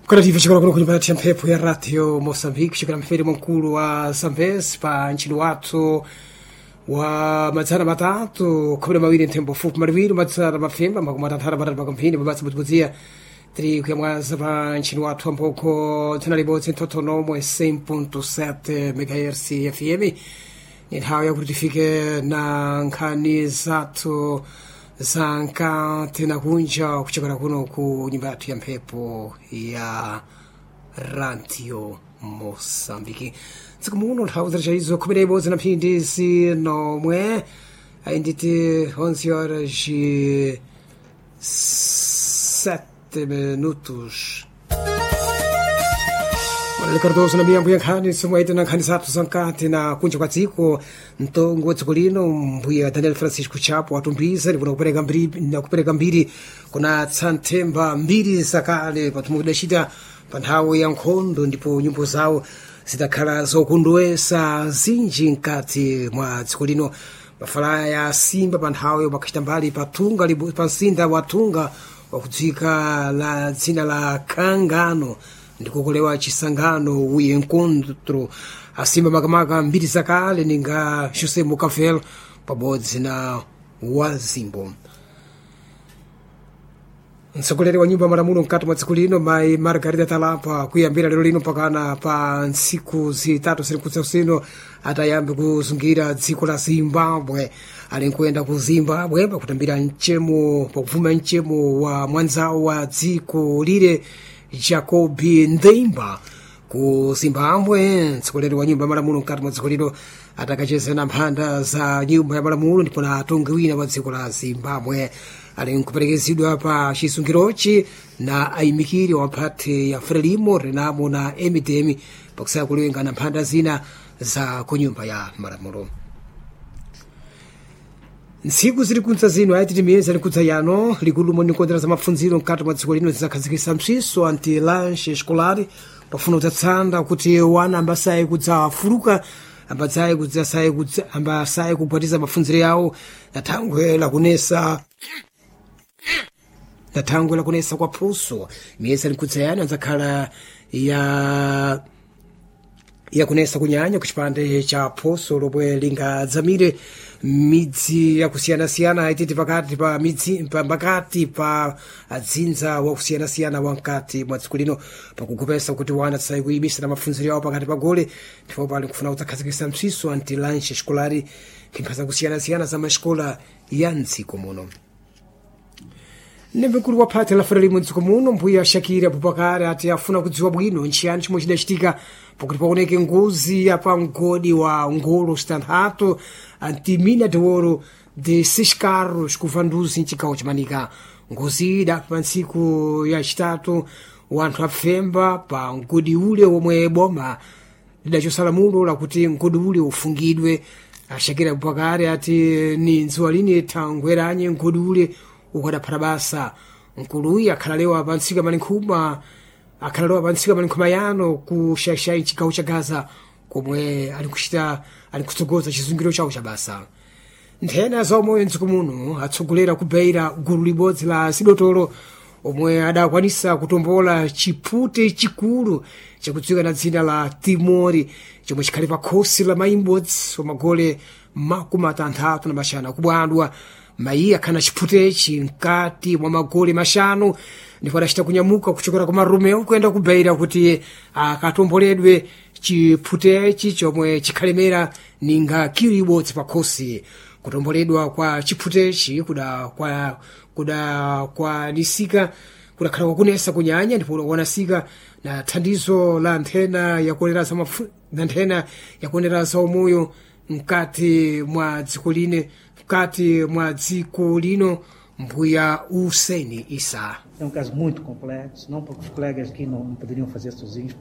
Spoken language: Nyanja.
Kanativa chegou kuno kunyumba mphepo ya Radio Mozambique chegera mferi mkulu wa Zambezi pa nchini watu wa mazana matatu kubira mawili ntembo fupi mariviri mazana mafemba makumatantara batatu bakamphindi babasa mutibuzia tiri kuyamwaza pa nchini watu amboko tinalibodzi ntoto nomwe 100.7 MHz FM ni nthawi yakuti tifike na nkhani zathu zanka tena kunja kuchokera kuno ku nyumba yathu ya mphepo ya Radio Mozambique tsiku muno nthawi zachaizo khumi na ibodzi na mphindi zinomwe ayinditi 11 horas e 7 minutos Cardoso na miyambo ya nkhani somwe na nkhani zathu zankati na kunja kwa dziko mtongo dziko lino mbuya Daniel Francisco Chapo watumbiza ndivona kupereka mbiri kuna tsanthemba mbiri zakale patumwe kudachita pa nthawi ya nkhondo ndipo nyimbo zawo zidakhala zokondwesa zinji mkati mwa dziko lino mafalaya ya simba pa nthawi wakachita mbali pa mzinda wa Tunga wakudzika la dzina la Kangano ndikukolewa chisangano uye encontro asimba makamaka mbiri zakale ninga José Mucavel pabodzi na Wazimbo mtsogoleri wa nyumba ya malamulo mkati mwa dziko lino mai Margarida Talapa kuyambira lero lino pakana pa ntsiku zitatu zirikudza usino atayambe kuzungira dziko la Zimbabwe ali nkuenda ku Zimbabwe pakutambira mchemo pakuvuma mchemo wa mwanzawo wa dziko lire Jacobi Ndemba ku Zimbabwe mtsogoleri wa nyumba ya malamulo mkati mwa dziko lino atakacheza na mphanda za nyumba ya malamulo ndipo na atongi wina wa dziko la Zimbabwe ali nkuperekezedwa pa chisungirochi na ayimikiri wa phate ya Frelimo Renamo na MDM pakusaya kulenga na mphanda zina za ku nyumba ya malamulo ntsiku zirikudza zino ayatiti miyezi alikudza yano likulumo nikondera za mafunziro mkati mwa dziko lino zizakhazikisa msiso anti lanche escolari pafuna kudzatsanda kuti wana ambasaye kudzafuluka ambasaye kubwatiza mafunziro yawo na thangwe lakunesa kwa phuso miyezi alikudza yano adzakhala ya kunesa kunyanya kuchipande cha phoso lomwe lingadzamire midzi yakusiyana-siyana ayititi pakati pa adzinza wakusiyana-siyana wankati mwa dziko lino pakugopesa kuti wana tsayi kuyibisa na mafunziro yawo pakati pa gole ndipo pali kufuna kudzakhazikisa msiso anti lanche escolari phimpha zakusiyana-siyana za mascola ya mdziko muno nemvekulu wa phate la Frelimo mdziko muno mbuya Shakira Abubakar ati afuna kudziwa bwino nchiyani chomwe chidachitika pakuti paoneke ngozi yapa mgodi wa ngolo stanhato antimina de ouro de 6 carros kuvanduzi mchigawo cha Manika ngozi idapa ntsiku ya chitatu wanthu apfemba pa mgodi ule omwe boma lidachosala mulo lakuti mgodi ule ufungidwe Shakira Abubakar ati ni nzuwa lini thangweranye mgodi ule ukadaphata basa mkuluyi akhalalewa pantsika malinkhuma yano kushayishayi chigawo cha Gaza komwe alikutsogoza chizungiro chawo cha basa nthena zomwe mdziko muno atsogolera kubeira gulu libodzi la zidotolo omwe adakwanisa kutombola chiphute chikulu chakudziwika na dzina la Timori chomwe chikhali pa khosi la mayimbodzi omagole makumi atanthatu na maxanu akubwadwa mayi akhana chiphutechi mkati mwa magole maxanu ndipo adachita kunyamuka kuchokera kwa Maromeo kuyenda kubeira kuti akatomboledwe chiphutechi chomwe chikhalemera ninga kilo ibodzi pa khosi kutomboledwa kwa chiphutechi kudakhala kwakunesa kunyanya ndipo wanasika na thandizo la nthena yakuonera za umoyo mkati mwa dziko lino mbuya Hussein Issa. É um caso muito complexo, não porque os colegas aqui não poderiam fazer sozinhos.